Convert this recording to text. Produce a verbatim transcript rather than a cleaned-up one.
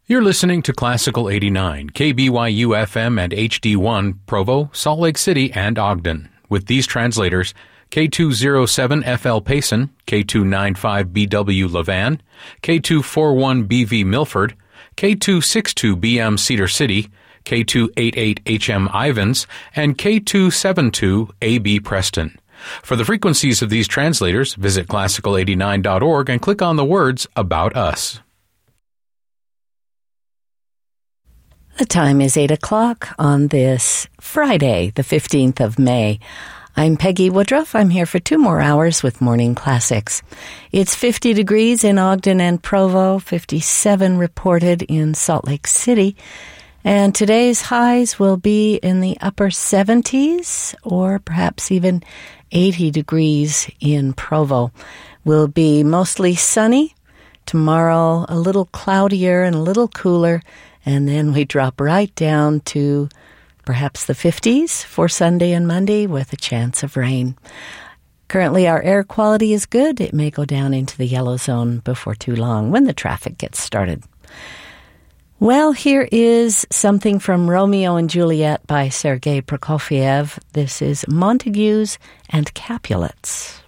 You're listening to Classical eighty-nine, K B Y U F M and H D one, Provo, Salt Lake City, and Ogden. With these translators, K two oh seven F L Payson, K two ninety-five B W Levan, K two forty-one B V Milford, K two sixty-two B M Cedar City, K two eighty-eight H M Ivans, and K two seventy-two A B Preston. For the frequencies of these translators, visit classical eighty-nine dot org and click on the words About Us. The time is eight o'clock on this Friday, the fifteenth of May. I'm Peggy Woodruff. I'm here for two more hours with Morning Classics. It's fifty degrees in Ogden and Provo, fifty-seven reported in Salt Lake City, and today's highs will be in the upper seventies or perhaps even eighty degrees in Provo. Will be mostly sunny. Tomorrow a little cloudier and a little cooler. And then we drop right down to perhaps the fifties for Sunday and Monday with a chance of rain. Currently, our air quality is good. It may go down into the yellow zone before too long when the traffic gets started. Well, here is something from Romeo and Juliet by Sergei Prokofiev. This is Montagues and Capulets.